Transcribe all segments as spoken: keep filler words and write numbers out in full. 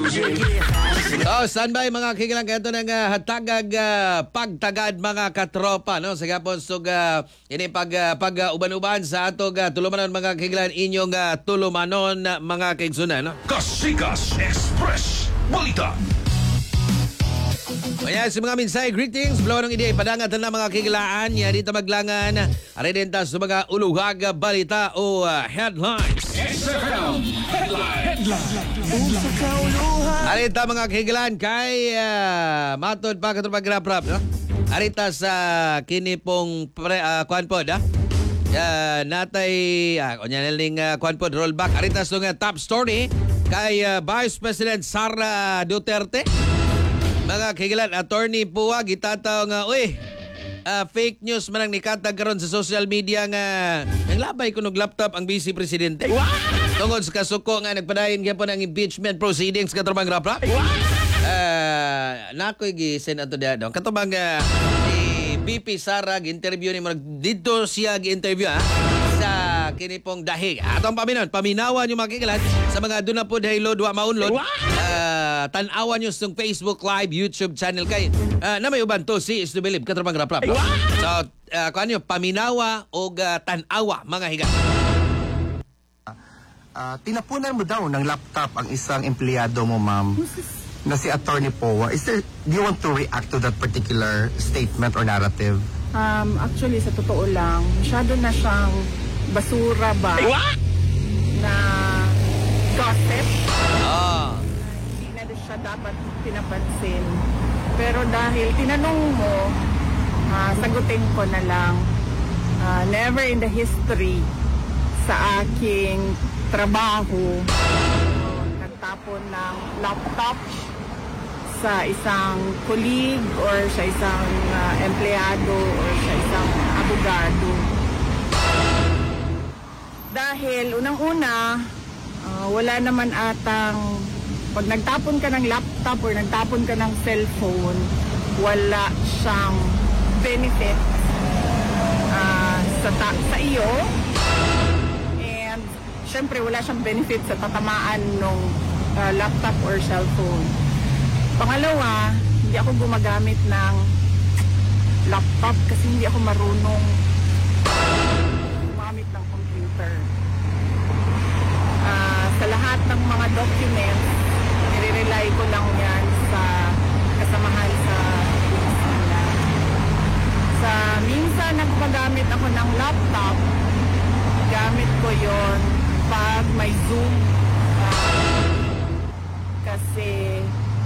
Oh, standby mga kikilang kato ng uh, hatagag uh, pagtagad mga katropa no sa gapon sug uh, ini pag uh, pag uh, uban-uban sa atog uh, tulumanon mga kikilang inyong uh, tulumanon uh, mga kaigsunan no. Kasikas Express Balita. Ayan, sa mga minsay, greetings. Blow ng ide, padangat na mga kikilaan. Yan dito maglangan. Aridenta sa mga uluhag balita o uh, headlines. X F M Headline. Arita mga kikilaan kay uh, matod pa katong pag-rap-rap. No? Arita sa kinipong pre, uh, kwanpod. Ha? Uh, natay, uh, kunya naling uh, kwanpod rollback. Arita sa nga top story kay uh, Vice President Sara Duterte. Mga kigilan, attorney Puwa, gitataw nga, uy, uh, fake news manang nikatag karon sa social media nga nanglabay kunog laptop ang Vice Presidente. Tungod sa kasuko nga nagpadayon gyapon ang impeachment proceedings katubang rap-rap. Uh, nakoy gi-send ato diha daw. Katubang uh, ni B P Sara gi-interview ni mag dito siya gi-interview ha, sa kinipong dahig. Atong paminon, paminawan yung mga kikilan sa mga doon na po dahil load wa maunlod. Uh, tanawan nyo sa Facebook Live YouTube channel kay uh, na may uban to si is to believe katrabang rap-rap. No? So, uh, kung ano, paminawa o uh, tanawa mga higa. Uh, tinapunan mo daw ng laptop ang isang empleyado mo, ma'am, na si Attorney Powa. Is there, do you want to react to that particular statement or narrative? Um, actually, sa totoo lang, masyado na siyang basura ba na gossip. Ah. Hindi na siya dapat pinapansin. Pero dahil tinanong mo, uh, sagutin ko na lang, uh, never in the history sa aking trabaho nagtapon ng laptop sa isang colleague or sa isang uh, empleyado or sa isang abogado. Dahil unang-una, uh, wala naman atang, pag nagtapon ka ng laptop or nagtapon ka ng cellphone, wala siyang benefit uh, sa, ta- sa iyo. And syempre wala siyang benefit sa tatamaan ng uh, laptop or cellphone. Pangalawa, hindi ako gumagamit ng laptop kasi hindi ako marunong gumamit ng computer. Uh, sa lahat ng mga documents, nire-rely ko lang yan sa kasamahan sa opisina. Sa minsan nagpagamit ako ng laptop, gamit ko yon pag may Zoom. Uh, kasi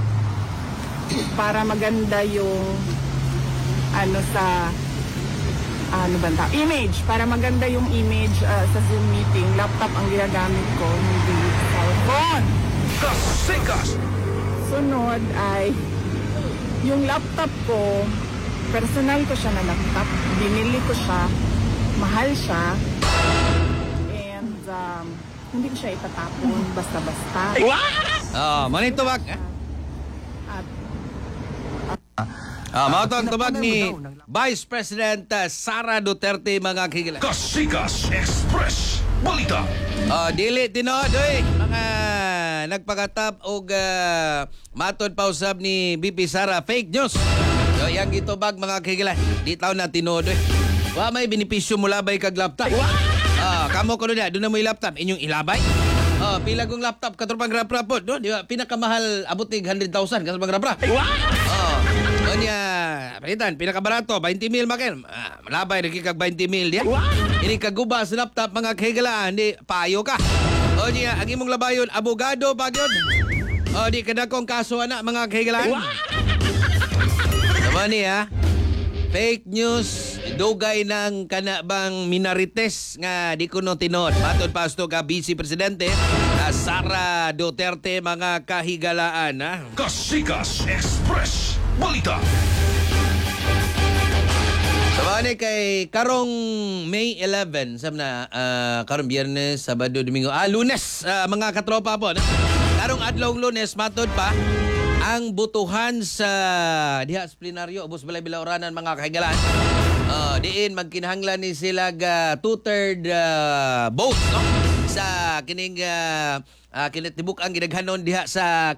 para maganda yung ano sa ano ba ta? Image. Para maganda yung image uh, sa Zoom meeting, laptop ang ginagamit ko, hindi cellphone. Kasikas. Sunod ay yung laptop ko, personal ko siya na laptop. Binili ko siya, mahal siya. And um, hindi ko siya itatapon basta-basta. Oh, manito bak. Ah, uh, mautong tubag ni Vice President uh, Sara Duterte mga kikilan. Kasikas Express Balita. Oh, dili tinood oy mga nagpakatap og uh, matod pa usab ni B P Sara fake news. So yang gitubag mga kikilan, di taw na tinood oy. Wa may benepisyo mo labay kag laptop. Ah, kamo kuno na do na mo laptop inyong ilabay. Oh, pila kong laptop katropang rap-rap pod, no? Di ba pinakamahal abot tig one hundred thousand katropang rap-rap. Oh. Onya, palitan, pinakabarato, twenty mil makin. Ah, malabay, nagkikag twenty mil diyan. Ini kaguba sa laptop, mga kahigalaan, di, payo ka. Onya, ang imong labayon, abogado, pagyon. O, di, kadakong kaso, anak, mga kahigalaan. Naman niya, fake news, dugay ng kanabang minorites nga di kuno tinod. Matod pasto ka Vice Presidente uh, Sara Duterte mga kahigalaan. Ha? Kasikas Express Balita. Sabani kay karong May eleven, sab na uh, karong Biyernes, Sabado, Domingo, ah Lunes, uh, mga katropa po. No? Karong adlong Lunes matod pa ang butuhan sa diha sa plenaryo ubos balay bilaoranan mga kahigalaan. Uh, diin magkinahanglan ni sila ga two-third uh, vote no? Sa kining uh, uh, kinitibuk ang gidaghanon diha sa